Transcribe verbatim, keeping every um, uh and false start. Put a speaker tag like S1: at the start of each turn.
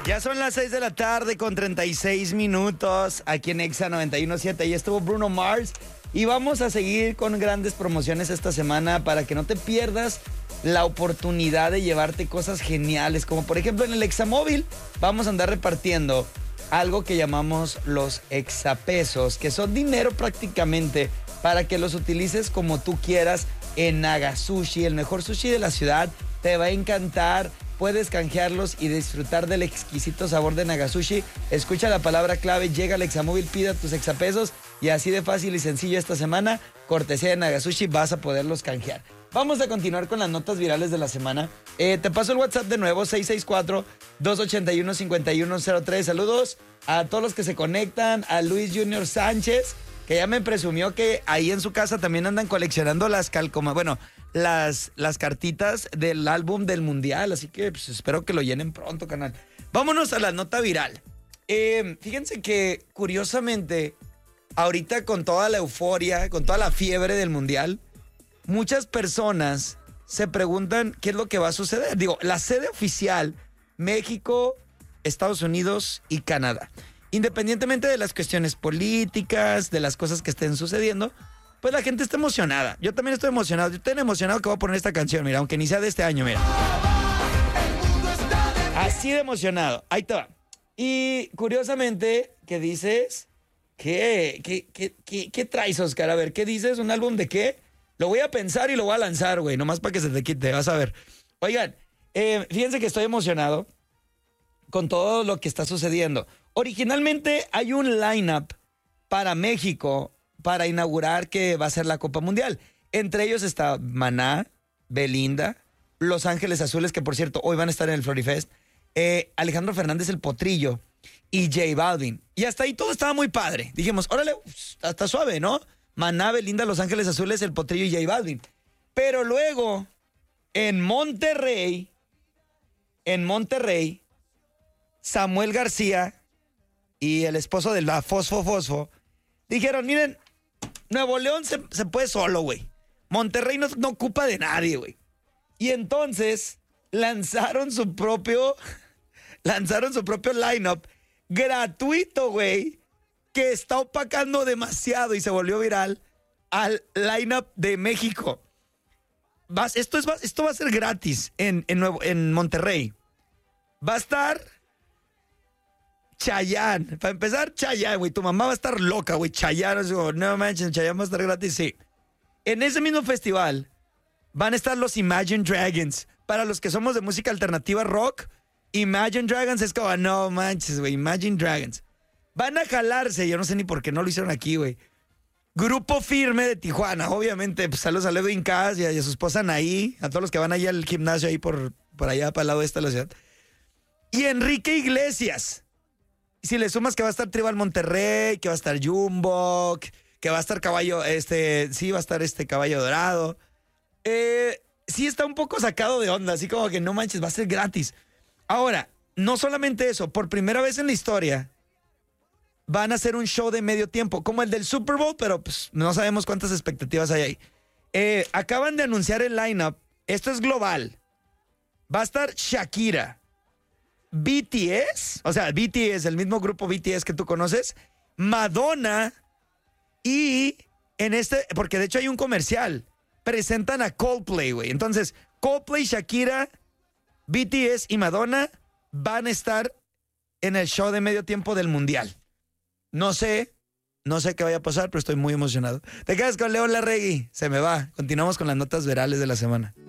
S1: Ya son las seis de la tarde con treinta y seis minutos aquí en Exa noventa y uno punto siete. Ahí estuvo Bruno Mars y vamos a seguir con grandes promociones esta semana para que no te pierdas la oportunidad de llevarte cosas geniales, como por ejemplo en el Examóvil vamos a andar repartiendo algo que llamamos los exapesos, que son dinero prácticamente para que los utilices como tú quieras en Naga Sushi, el mejor sushi de la ciudad. Te va a encantar. Puedes canjearlos y disfrutar del exquisito sabor de Naga Sushi. Escucha la palabra clave, llega al Examóvil, pida tus exapesos y así de fácil y sencillo esta semana, cortesía de Naga Sushi, vas a poderlos canjear. Vamos a continuar con las notas virales de la semana. Eh, te paso el WhatsApp de nuevo, seis seis cuatro, dos ocho uno, cinco uno cero tres. Saludos a todos los que se conectan, a Luis Junior Sánchez, que ya me presumió que ahí en su casa también andan coleccionando las calcomas, bueno, las, las cartitas del álbum del Mundial, así que pues, espero que lo llenen pronto, canal. Vámonos a la nota viral. Eh, fíjense que, curiosamente, ahorita con toda la euforia, con toda la fiebre del Mundial, muchas personas se preguntan qué es lo que va a suceder. Digo, la sede oficial, México, Estados Unidos y Canadá. Independientemente de las cuestiones políticas, de las cosas que estén sucediendo, pues la gente está emocionada. Yo también estoy emocionado. Yo estoy emocionado que voy a poner esta canción, mira, aunque ni sea de este año, mira. Así de emocionado. Ahí te va. Y curiosamente, ¿qué dices? ¿Qué, qué, qué, qué, qué traes, Oscar? A ver, ¿qué dices? ¿Un álbum de qué? Lo voy a pensar y lo voy a lanzar, güey, nomás para que se te quite, vas a ver. Oigan, eh, fíjense que estoy emocionado con todo lo que está sucediendo. Originalmente hay un line-up para México para inaugurar que va a ser la Copa Mundial. Entre ellos está Maná, Belinda, Los Ángeles Azules, que por cierto hoy van a estar en el Florifest, eh, Alejandro Fernández el Potrillo y J Balvin. Y hasta ahí todo estaba muy padre. Dijimos, órale, hasta suave, ¿no? Maná, Belinda, Los Ángeles Azules, el Potrillo y J Balvin. Pero luego, en Monterrey, en Monterrey, Samuel García y el esposo de la Fosfo Fosfo dijeron, miren, Nuevo León se, se puede solo, güey. Monterrey no, no ocupa de nadie, güey. Y entonces lanzaron su propio, lanzaron su propio lineup gratuito, güey, que está opacando demasiado y se volvió viral al lineup de México. Vas, esto, es, esto va a ser gratis en, en, Nuevo, en Monterrey. Va a estar Chayanne. Para empezar, Chayanne, güey. Tu mamá va a estar loca, güey. Chayanne, no, no manches, Chayanne va a estar gratis, sí. En ese mismo festival van a estar los Imagine Dragons. Para los que somos de música alternativa rock, Imagine Dragons es como, no manches, güey. Imagine Dragons. Van a jalarse, yo no sé ni por qué no lo hicieron aquí, güey. Grupo Firme de Tijuana, obviamente. Pues saludos a Edwin Cass y a, y a su esposa Anaí, a todos los que van allá al gimnasio ahí por, por allá para el lado este de la ciudad. Y Enrique Iglesias. Si le sumas que va a estar Tribal Monterrey, que va a estar Jumbo, que va a estar Caballo, este, sí va a estar este Caballo Dorado. Eh, sí está un poco sacado de onda, así como que no manches, va a ser gratis. Ahora, no solamente eso, por primera vez en la historia van a hacer un show de medio tiempo, como el del Super Bowl, pero pues no sabemos cuántas expectativas hay ahí. Eh, acaban de anunciar el lineup, esto es global. Va a estar Shakira, B T S, o sea, B T S, el mismo grupo B T S que tú conoces, Madonna y en este, porque de hecho hay un comercial, presentan a Coldplay, güey. Entonces, Coldplay, Shakira, B T S y Madonna van a estar en el show de medio tiempo del Mundial. No sé, no sé qué vaya a pasar, pero estoy muy emocionado. Te quedas con León Larregui, se me va. Continuamos con las notas virales de la semana.